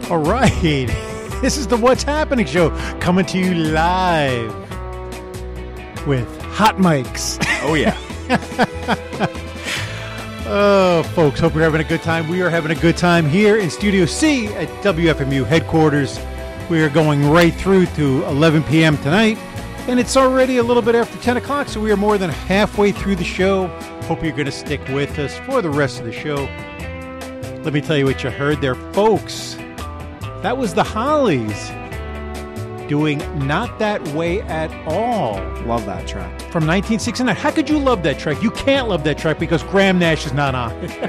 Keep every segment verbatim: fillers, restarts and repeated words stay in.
All right. This is the What's Happening show coming to you live with hot mics. Oh, yeah. Oh, folks, hope you're having a good time. We are having a good time here in Studio C at W F M U headquarters. We are going right through to eleven p.m. tonight, and it's already a little bit after ten o'clock, so we are more than halfway through the show. Hope you're going to stick with us for the rest of the show. Let me tell you what you heard there, folks. That was the Hollies doing Not That Way at All. Love that track. From nineteen sixty-nine. How could you love that track? You can't love that track because Graham Nash is not on it.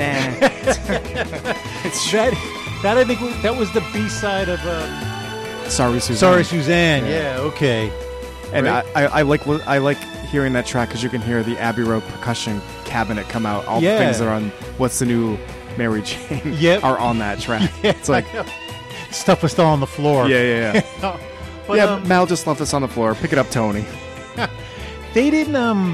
It's that, that I think that was the B-side of uh, Sorry Suzanne. Sorry Suzanne. Yeah, yeah okay. And right? I, I, I like I like hearing that track because you can hear the Abbey Road percussion cabinet come out. All yeah. the things that are on What's the New Mary Jane yep. are on that track. Yeah, it's like stuff was still on the floor. Yeah, yeah, yeah. but, yeah, um, Mal just left us on the floor. Pick it up, Tony. They didn't, um,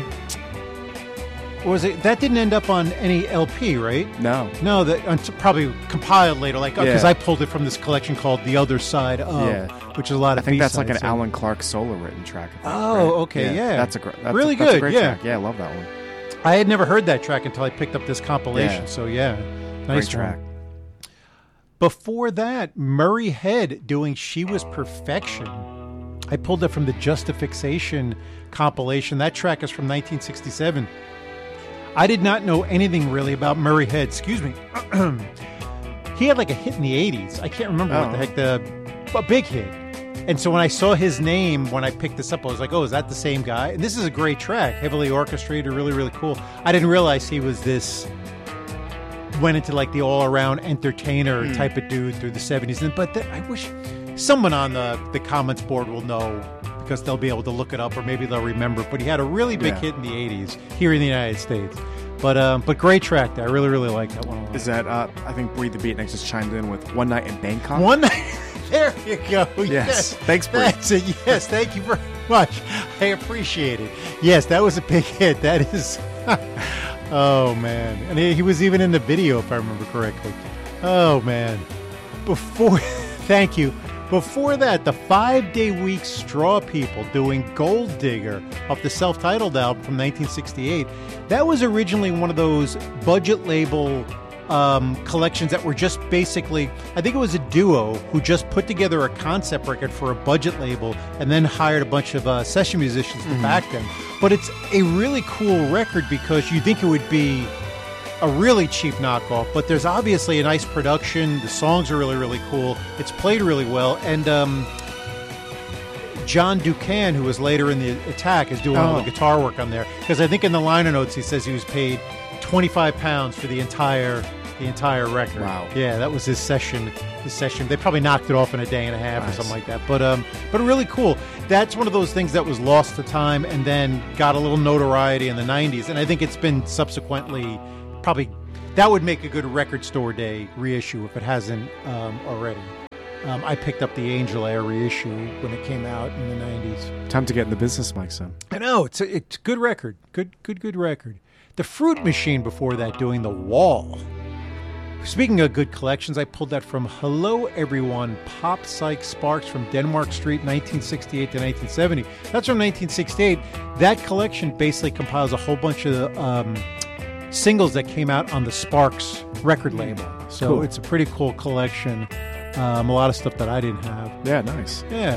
what was it? That didn't end up on any L P, right? No. No, that uh, probably compiled later, like, because yeah. I pulled it from this collection called The Other Side of, yeah. which is a lot I of think that's like an so. Alan Clark solo written track. I think, oh, right? okay, yeah. That's a great, that's really a, that's good, a great yeah. track. Yeah, I love that one. I had never heard that track until I picked up this compilation, Yeah. so yeah. Nice Great track. One. Before that, Murray Head doing She Was Perfection. I pulled it from the Justifixation compilation. That track is from nineteen sixty-seven. I did not know anything really about Murray Head. Excuse me. He had like a hit in the eighties. I can't remember oh. what the heck. The a big hit. And so when I saw his name, when I picked this up, I was like, oh, is that the same guy? And this is a great track. Heavily orchestrated, really, really cool. I didn't realize he was this... went into like the all-around entertainer mm. type of dude through the seventies. But the, I wish someone on the, the comments board will know because they'll be able to look it up or maybe they'll remember. But he had a really big yeah. hit in the eighties here in the United States. But um, but great track there. I really, really like that one a lot. Is that, uh, I think Breathe the Beatniks just chimed in with One Night in Bangkok? One Night... There you go. Yes. yes. Thanks, Breathe. That's it. Yes, thank you very much. I appreciate it. Yes, that was a big hit. That is... Oh, man. And he, he was even in the video, if I remember correctly. Oh, man. Before... Thank you. Before that, the five-day-week Straw People doing Gold Digger off the self-titled album from nineteen sixty-eight. That was originally one of those budget label um, collections that were just basically... I think it was a duo who just put together a concept record for a budget label and then hired a bunch of uh, session musicians to mm-hmm. back them. But it's a really cool record because you think it would be a really cheap knockoff, but there's obviously a nice production. The songs are really, really cool. It's played really well. And um, John Ducan, who was later in the Attack, is doing oh. all the guitar work on there. Because I think in the liner notes he says he was paid twenty-five pounds for the entire the entire record. Wow. Yeah, that was his session. His session. They probably knocked it off in a day and a half nice. or something like that. But um, but really cool. That's one of those things that was lost to time and then got a little notoriety in the nineties. And I think it's been subsequently probably that would make a good record store day reissue if it hasn't um, already. Um, I picked up the Angel Air reissue when it came out in the nineties. Time to get in the business, Mike, son. I know. It's a, it's a good record. Good, good, good record. The Fruit Machine before that doing The Wall. Speaking of good collections, I pulled that from Hello Everyone, Pop Psych Sparks from Denmark Street, nineteen sixty-eight to nineteen seventy. That's from nineteen sixty-eight. That collection basically compiles a whole bunch of um, singles that came out on the Sparks record label. So cool. It's a pretty cool collection. Um, a lot of stuff that I didn't have. Yeah, nice. Yeah.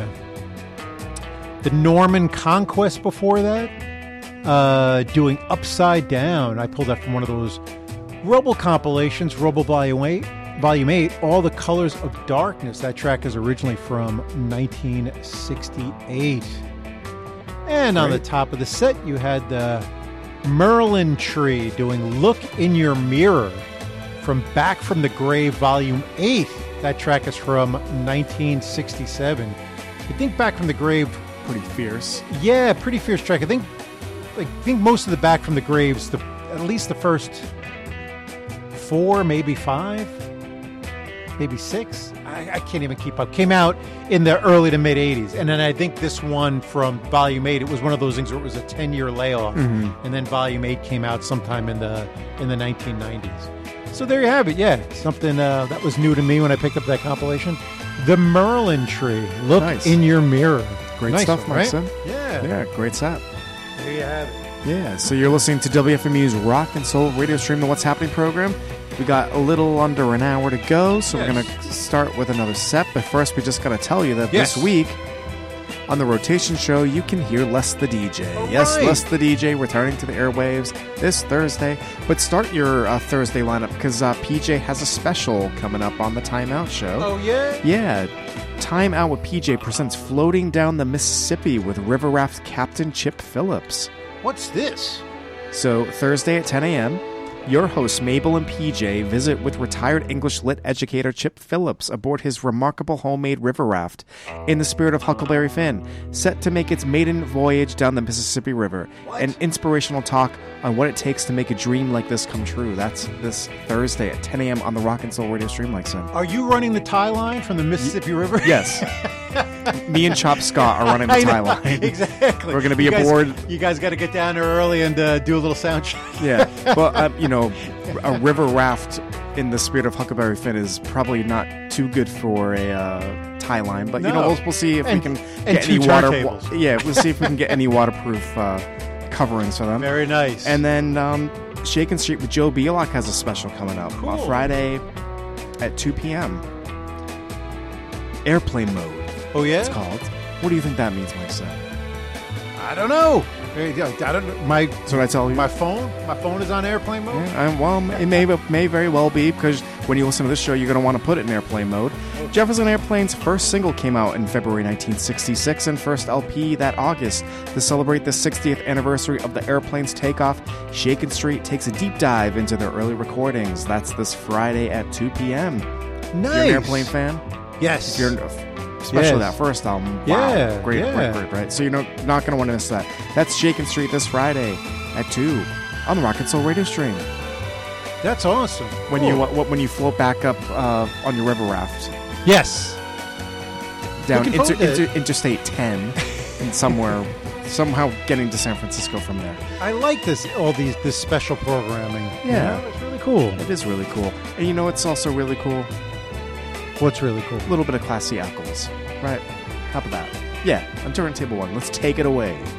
The Norman Conquest before that, uh, doing Upside Down. I pulled that from one of those Rubble compilations, Rubble Volume eight, Volume eight, All the Colors of Darkness. That track is originally from nineteen sixty-eight. And Great. On the top of the set, you had the Merlin Tree doing Look in Your Mirror from Back from the Grave, Volume eight. That track is from nineteen sixty-seven. I think Back from the Grave... Pretty fierce. Yeah, pretty fierce track. I think I think most of the Back from the Graves, the, at least the first... four, maybe five, maybe six. I, I can't even keep up. Came out in the early to mid eighties. And then I think this one from Volume eight, it was one of those things where it was a ten-year layoff. Mm-hmm. And then Volume eight came out sometime in the in the nineteen nineties. So there you have it. Yeah, something uh, that was new to me when I picked up that compilation. The Merlin Tree. Look Nice. in your mirror. Great Nice stuff, one, right? Marcin. Yeah. Yeah, great set. There you have it. Yeah, so you're listening to W F M U's Rock and Soul Radio Stream, the What's Happening program. We got a little under an hour to go, so Yes. we're going to start with another set. But first, we just got to tell you that Yes. this week on the Rotation Show, you can hear Les the D J. All yes, right. Les the D J returning to the airwaves this Thursday. But start your uh, Thursday lineup because uh, P J has a special coming up on the Time Out Show. Oh, yeah? Yeah, Time Out with P J presents Floating Down the Mississippi with River Raft Captain Chip Phillips. What's this? So, Thursday at ten a.m., your hosts Mabel and P J visit with retired English lit educator Chip Phillips aboard his remarkable homemade river raft in the spirit of Huckleberry Finn, set to make its maiden voyage down the Mississippi River. What? An inspirational talk on what it takes to make a dream like this come true. That's this Thursday at ten a.m. on the Rock and Soul Radio Stream, like so. Are you running the tie line from the Mississippi River? Yes. Me and Chop Scott are running the I tie know, line. Exactly. We're gonna be You guys- aboard- You guys got to get down there early and uh, do a little sound check. Yeah. Well, uh, you know, a river raft in the spirit of Huckleberry Finn is probably not too good for a uh, tie line, but you know, No. we'll, we'll see if And- we can and get two any water. turntables. Yeah, we'll see if we can get any waterproof uh, coverings for them. Very nice. And then um, Shakin' Street with Joe Beelock has a special coming up Cool. on Friday at two p.m. Airplane mode, oh, yeah? it's called. What do you think that means, Mike? Said. I don't know. I don't know. My, So I tell you. my phone? My phone is on airplane mode? Yeah, I- well, it may may very well be because when you listen to this show, you're going to want to put it in airplane mode. Jefferson Airplane's first single came out in February nineteen sixty-six and first L P that August. To celebrate the sixtieth anniversary of the airplane's takeoff, Shakin' Street takes a deep dive into their early recordings. That's this Friday at two p.m. Nice. You're an Airplane fan? Yes. If you're especially Yes. that first album. Wow. Yeah, Great, yeah. great, great, right? So you're no, not going to want to miss that. That's Shakin' Street this Friday at two on the Rock and Soul Radio Stream. That's awesome. When Cool. you uh, when you float back up uh, on your river raft Yes. down Looking inter, forward to inter, Interstate ten and somewhere somehow getting to San Francisco from there. I like this, all these, this special programming. You Yeah. know, it's really cool. It is really cool. And you know it's also really cool? What's really cool? A little bit of classy alcohols. Right? How about that? Yeah, on turntable one. Let's take it away.